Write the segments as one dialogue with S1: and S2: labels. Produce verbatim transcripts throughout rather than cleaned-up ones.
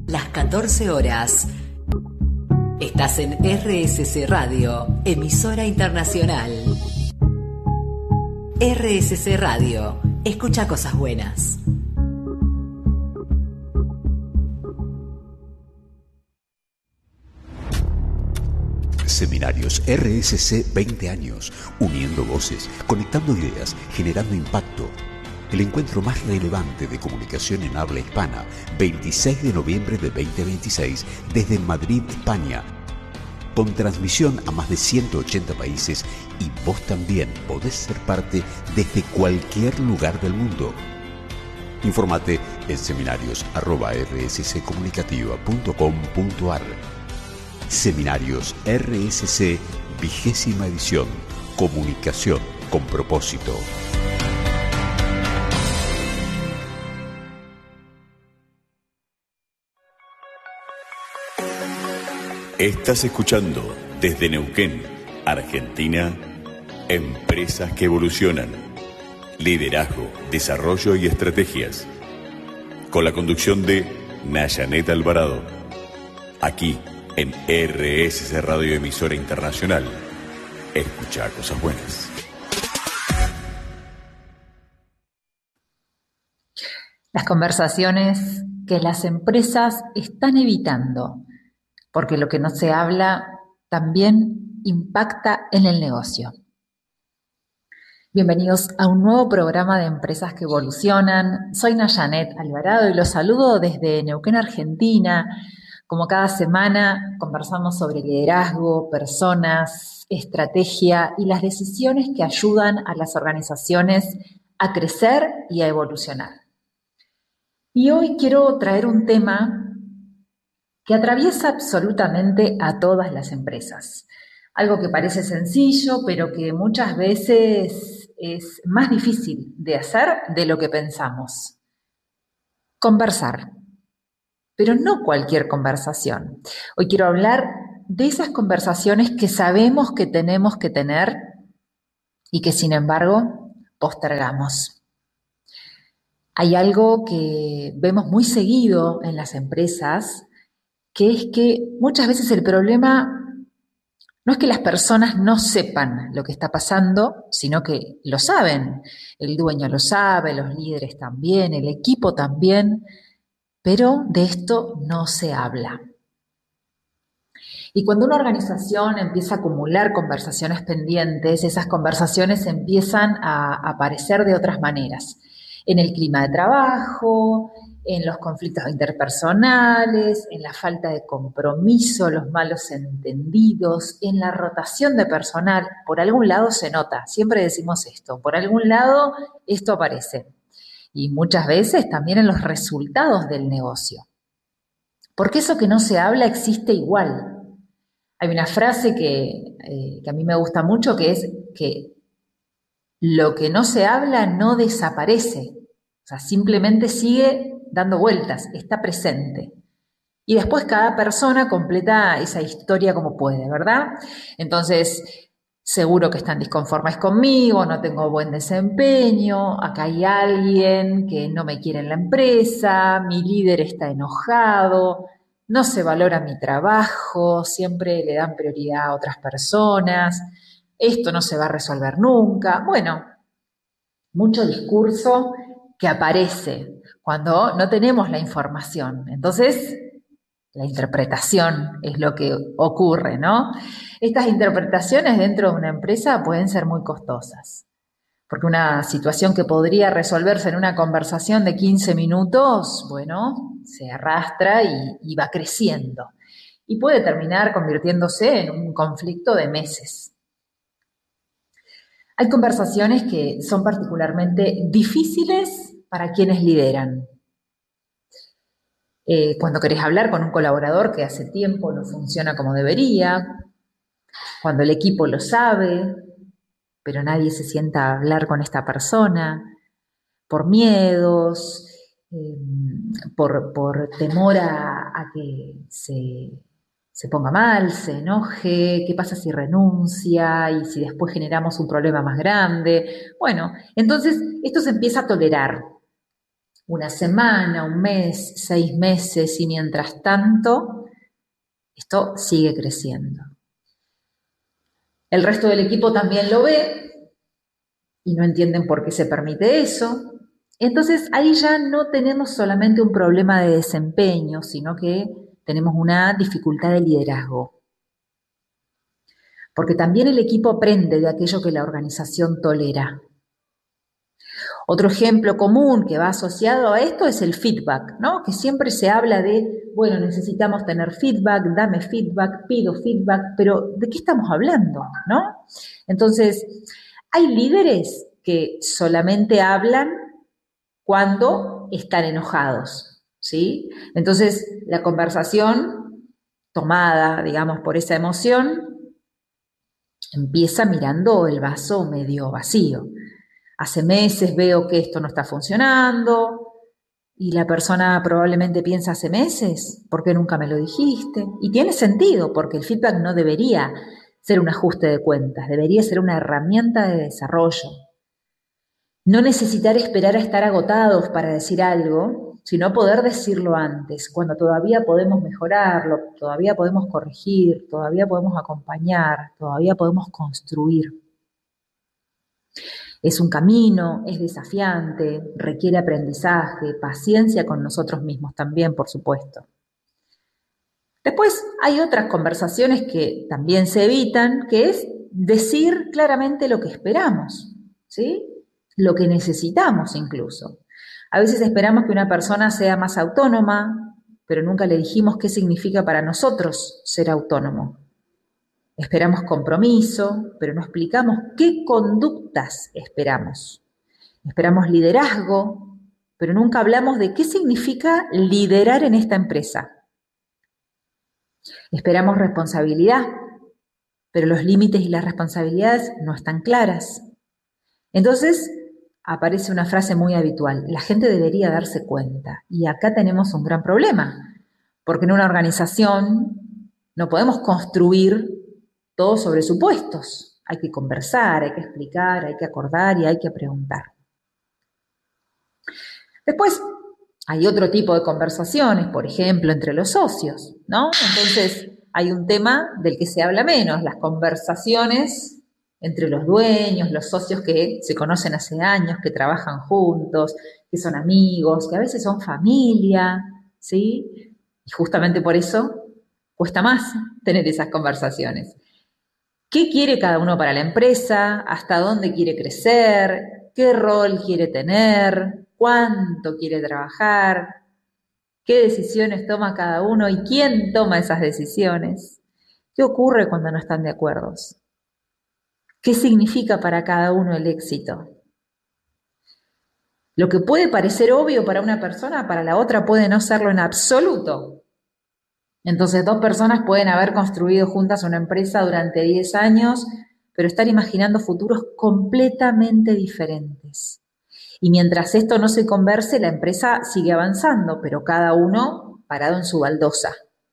S1: Las catorce horas. Estás en R S C Radio, emisora internacional. R S C Radio, escucha cosas buenas.
S2: Seminarios R S C veinte años, uniendo voces, conectando ideas, generando impacto. El encuentro más relevante de comunicación en habla hispana, veintiséis de noviembre de veinte veintiséis, desde Madrid, España. Con transmisión a más de ciento ochenta países y vos también podés ser parte desde cualquier lugar del mundo. Infórmate en seminarios arroba r s c comunicativa punto com punto a r. Seminarios R S C, vigésima edición. Comunicación con propósito.
S3: Estás escuchando desde Neuquén, Argentina, Empresas que Evolucionan. Liderazgo, desarrollo y estrategias. Con la conducción de Nayanet Alvarado. Aquí en R S C Radio, emisora internacional. Escucha cosas buenas.
S4: Las conversaciones que las empresas están evitando, porque lo que no se habla también impacta en el negocio. Bienvenidos a un nuevo programa de Empresas que Evolucionan. Soy Nayanet Alvarado y los saludo desde Neuquén, Argentina. Como cada semana conversamos sobre liderazgo, personas, estrategia y las decisiones que ayudan a las organizaciones a crecer y a evolucionar. Y hoy quiero traer un tema que atraviesa absolutamente a todas las empresas. Algo que parece sencillo, pero que muchas veces es más difícil de hacer de lo que pensamos. Conversar. Pero no cualquier conversación. Hoy quiero hablar de esas conversaciones que sabemos que tenemos que tener y que, sin embargo, postergamos. Hay algo que vemos muy seguido en las empresas, que es que muchas veces el problema no es que las personas no sepan lo que está pasando, sino que lo saben. El dueño lo sabe, los líderes también, el equipo también, pero de esto no se habla. Y cuando una organización empieza a acumular conversaciones pendientes, esas conversaciones empiezan a aparecer de otras maneras. En el clima de trabajo, en los conflictos interpersonales, en la falta de compromiso, los malos entendidos, en la rotación de personal. Por algún lado se nota, siempre decimos esto, por algún lado esto aparece. Y muchas veces también en los resultados del negocio. Porque eso que no se habla existe igual. Hay una frase que, eh, que a mí me gusta mucho, que es que lo que no se habla no desaparece. O sea, simplemente sigue dando vueltas, está presente. Y después cada persona completa esa historia como puede, ¿verdad? Entonces, seguro que están disconformes conmigo, no tengo buen desempeño, acá hay alguien que no me quiere en la empresa, mi líder está enojado, no se valora mi trabajo, siempre le dan prioridad a otras personas, esto no se va a resolver nunca. Bueno, mucho discurso que aparece cuando no tenemos la información. Entonces, la interpretación es lo que ocurre, ¿no? Estas interpretaciones dentro de una empresa pueden ser muy costosas, porque una situación que podría resolverse en una conversación de quince minutos, bueno, se arrastra y, y va creciendo. Y puede terminar convirtiéndose en un conflicto de meses. Hay conversaciones que son particularmente difíciles para quienes lideran. Eh, cuando querés hablar con un colaborador que hace tiempo no funciona como debería, cuando el equipo lo sabe, pero nadie se sienta a hablar con esta persona, por miedos, eh, por, por temor a, a que se, se ponga mal, se enoje, qué pasa si renuncia y si después generamos un problema más grande. Bueno, entonces esto se empieza a tolerar. una semana, un mes, seis meses, y mientras tanto, esto sigue creciendo. El resto del equipo también lo ve y no entienden por qué se permite eso. Entonces, ahí ya no tenemos solamente un problema de desempeño, sino que tenemos una dificultad de liderazgo. Porque también el equipo aprende de aquello que la organización tolera. Otro ejemplo común que va asociado a esto es el feedback, ¿no? Que siempre se habla de, bueno, necesitamos tener feedback, dame feedback, pido feedback, pero ¿de qué estamos hablando, no? Entonces, hay líderes que solamente hablan cuando están enojados, ¿sí? Entonces, la conversación tomada, digamos, por esa emoción, empieza mirando el vaso medio vacío. Hace meses veo que esto no está funcionando y la persona probablemente piensa hace meses, ¿por qué nunca me lo dijiste? Y tiene sentido, porque el feedback no debería ser un ajuste de cuentas, debería ser una herramienta de desarrollo. No necesitar esperar a estar agotados para decir algo, sino poder decirlo antes, cuando todavía podemos mejorarlo, todavía podemos corregir, todavía podemos acompañar, todavía podemos construir. Es un camino, es desafiante, requiere aprendizaje, paciencia con nosotros mismos también, por supuesto. Después hay otras conversaciones que también se evitan, que es decir claramente lo que esperamos, ¿sí? Lo que necesitamos incluso. A veces esperamos que una persona sea más autónoma, pero nunca le dijimos qué significa para nosotros ser autónomo. Esperamos compromiso, pero no explicamos qué conductas esperamos. Esperamos liderazgo, pero nunca hablamos de qué significa liderar en esta empresa. Esperamos responsabilidad, pero los límites y las responsabilidades no están claras. Entonces, aparece una frase muy habitual: la gente debería darse cuenta. Y acá tenemos un gran problema, porque en una organización no podemos construir todo sobre supuestos. Hay que conversar, hay que explicar, hay que acordar y hay que preguntar. Después hay otro tipo de conversaciones, por ejemplo, entre los socios, ¿no? Entonces hay un tema del que se habla menos, las conversaciones entre los dueños, los socios que se conocen hace años, que trabajan juntos, que son amigos, que a veces son familia, ¿sí? Y justamente por eso cuesta más tener esas conversaciones. ¿Qué quiere cada uno para la empresa? ¿Hasta dónde quiere crecer? ¿Qué rol quiere tener? ¿Cuánto quiere trabajar? ¿Qué decisiones toma cada uno y quién toma esas decisiones? ¿Qué ocurre cuando no están de acuerdo? ¿Qué significa para cada uno el éxito? Lo que puede parecer obvio para una persona, para la otra puede no serlo en absoluto. Entonces, dos personas pueden haber construido juntas una empresa durante diez años, pero estar imaginando futuros completamente diferentes. Y mientras esto no se converse, la empresa sigue avanzando, pero cada uno parado en su baldosa.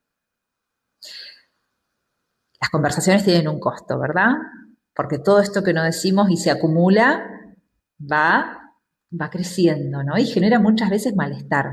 S4: Las conversaciones tienen un costo, ¿verdad? Porque todo esto que no decimos y se acumula va, va creciendo, ¿no? Y genera muchas veces malestar.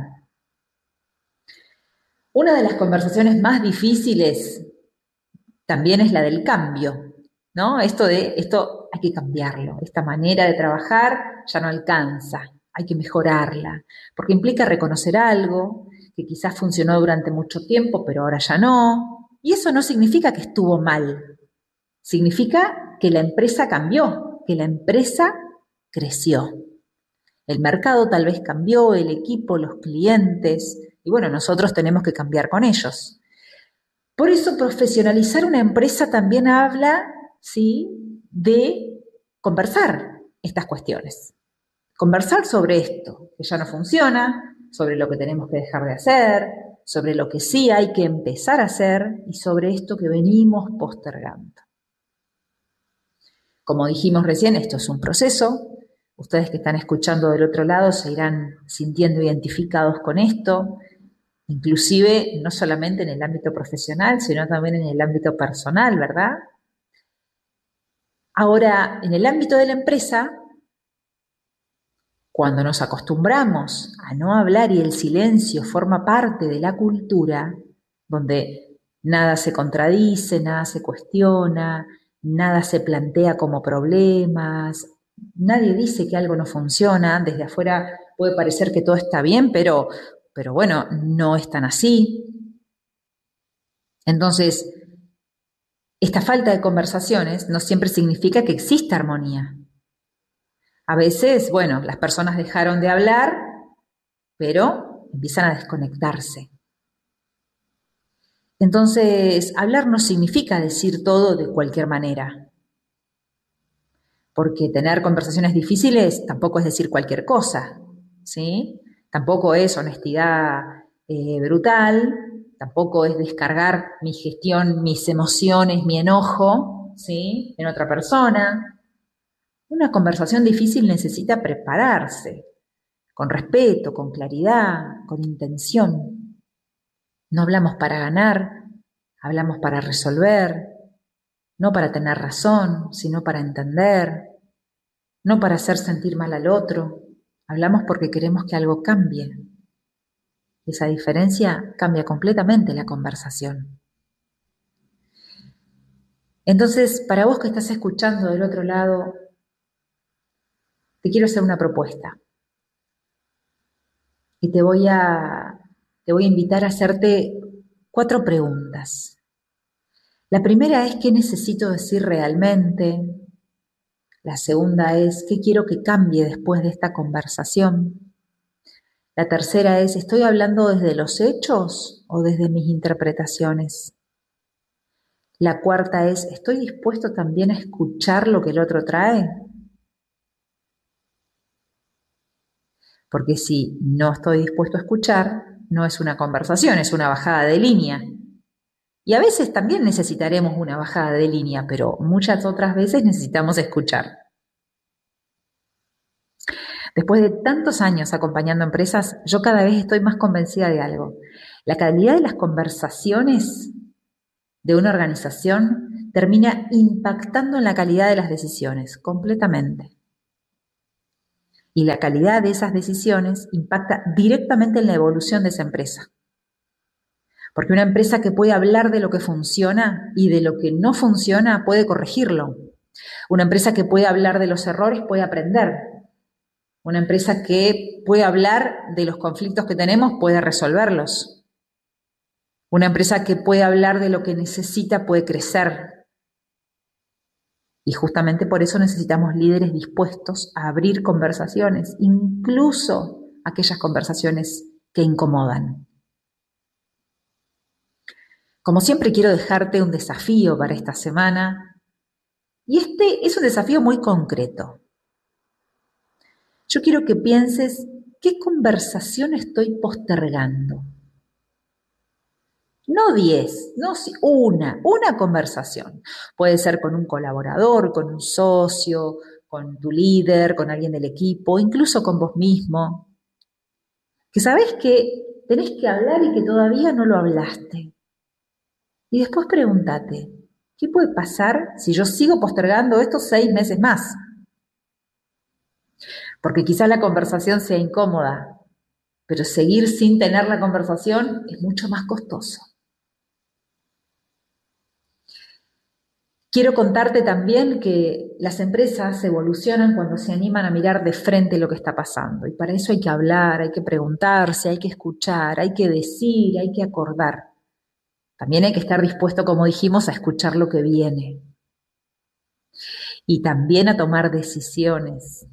S4: Una de las conversaciones más difíciles también es la del cambio, ¿no? Esto de, esto hay que cambiarlo, esta manera de trabajar ya no alcanza, hay que mejorarla, porque implica reconocer algo que quizás funcionó durante mucho tiempo, pero ahora ya no, y eso no significa que estuvo mal, significa que la empresa cambió, que la empresa creció. El mercado tal vez cambió, el equipo, los clientes, y bueno, nosotros tenemos que cambiar con ellos. Por eso profesionalizar una empresa también habla, ¿sí?, de conversar estas cuestiones. Conversar sobre esto, que ya no funciona, sobre lo que tenemos que dejar de hacer, sobre lo que sí hay que empezar a hacer y sobre esto que venimos postergando. Como dijimos recién, esto es un proceso. Ustedes que están escuchando del otro lado se irán sintiendo identificados con esto, inclusive no solamente en el ámbito profesional, sino también en el ámbito personal, ¿verdad? Ahora, en el ámbito de la empresa, Cuando nos acostumbramos a no hablar y el silencio forma parte de la cultura, donde nada se contradice, nada se cuestiona, nada se plantea como problemas, nadie dice que algo no funciona, desde afuera puede parecer que todo está bien, pero, pero bueno, no es tan así. Entonces, esta falta de conversaciones no siempre significa que exista armonía. A veces, bueno, las personas dejaron de hablar, pero empiezan a desconectarse. Entonces, hablar no significa decir todo de cualquier manera, porque tener conversaciones difíciles tampoco es decir cualquier cosa, ¿sí? Tampoco es honestidad eh, brutal, tampoco es descargar mi gestión, mis emociones, mi enojo, ¿sí?, en otra persona. Una conversación difícil necesita prepararse, con respeto, con claridad, con intención. No hablamos para ganar, hablamos para resolver, no para tener razón, sino para entender, no para hacer sentir mal al otro. Hablamos porque queremos que algo cambie. Esa diferencia cambia completamente la conversación. Entonces, para vos que estás escuchando del otro lado, te quiero hacer una propuesta. Y te voy a, te voy a invitar a hacerte cuatro preguntas. La primera es, ¿qué necesito decir realmente? La segunda es, ¿qué quiero que cambie después de esta conversación? La tercera es, ¿estoy hablando desde los hechos o desde mis interpretaciones? La cuarta es, ¿estoy dispuesto también a escuchar lo que el otro trae? Porque si no estoy dispuesto a escuchar, no es una conversación, es una bajada de línea. Y a veces también necesitaremos una bajada de línea, pero muchas otras veces necesitamos escuchar. Después de tantos años acompañando empresas, yo cada vez estoy más convencida de algo. La calidad de las conversaciones de una organización termina impactando en la calidad de las decisiones, completamente. Y la calidad de esas decisiones impacta directamente en la evolución de esa empresa. Porque una empresa que puede hablar de lo que funciona y de lo que no funciona puede corregirlo. Una empresa que puede hablar de los errores puede aprender. Una empresa que puede hablar de los conflictos que tenemos puede resolverlos. Una empresa que puede hablar de lo que necesita puede crecer. Y justamente por eso necesitamos líderes dispuestos a abrir conversaciones, incluso aquellas conversaciones que incomodan. Como siempre, quiero dejarte un desafío para esta semana, y este es un desafío muy concreto. Yo quiero que pienses, ¿qué conversación estoy postergando? No diez, no una, una conversación. Puede ser con un colaborador, con un socio, con tu líder, con alguien del equipo, incluso con vos mismo. Que sabés que tenés que hablar y que todavía no lo hablaste. Y después pregúntate, ¿qué puede pasar si yo sigo postergando estos seis meses más? Porque quizás la conversación sea incómoda, pero seguir sin tener la conversación es mucho más costoso. Quiero contarte también que las empresas evolucionan cuando se animan a mirar de frente lo que está pasando. Y para eso hay que hablar, hay que preguntarse, hay que escuchar, hay que decir, hay que acordar. También hay que estar dispuesto, como dijimos, a escuchar lo que viene. Y también a tomar decisiones.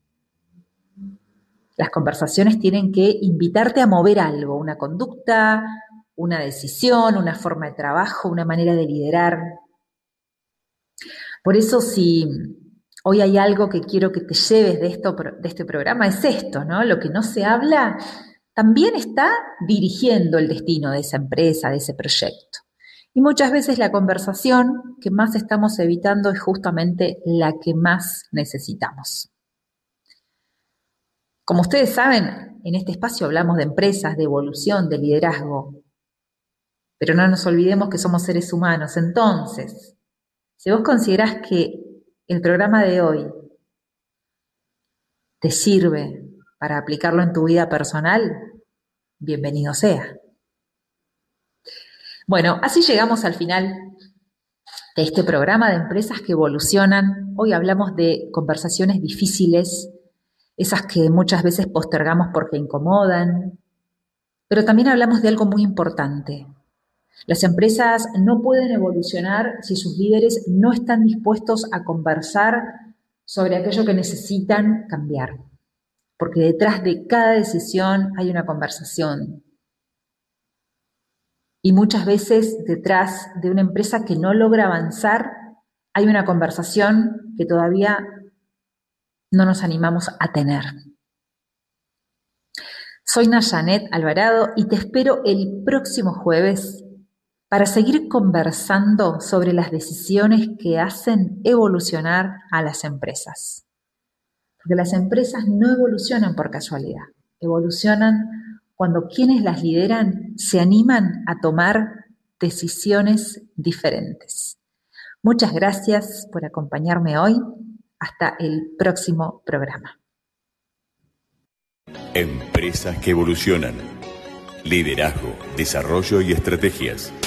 S4: Las conversaciones tienen que invitarte a mover algo, una conducta, una decisión, una forma de trabajo, una manera de liderar. Por eso, si hoy hay algo que quiero que te lleves de, esto, de este programa, es esto, ¿no? Lo que no se habla también está dirigiendo el destino de esa empresa, de ese proyecto. Y muchas veces la conversación que más estamos evitando es justamente la que más necesitamos. Como ustedes saben, en este espacio hablamos de empresas, de evolución, de liderazgo. Pero no nos olvidemos que somos seres humanos. Entonces, si vos considerás que el programa de hoy te sirve para aplicarlo en tu vida personal, bienvenido sea. Bueno, así llegamos al final de este programa de Empresas que Evolucionan. Hoy hablamos de conversaciones difíciles, esas que muchas veces postergamos porque incomodan, pero también hablamos de algo muy importante. Las empresas no pueden evolucionar si sus líderes no están dispuestos a conversar sobre aquello que necesitan cambiar, porque detrás de cada decisión hay una conversación. Y muchas veces detrás de una empresa que no logra avanzar hay una conversación que todavía no nos animamos a tener. Soy Nayanet Alvarado y te espero el próximo jueves para seguir conversando sobre las decisiones que hacen evolucionar a las empresas. Porque las empresas no evolucionan por casualidad, evolucionan cuando quienes las lideran se animan a tomar decisiones diferentes. Muchas gracias por acompañarme hoy. Hasta el próximo programa.
S3: Empresas que evolucionan. Liderazgo, desarrollo y estrategias.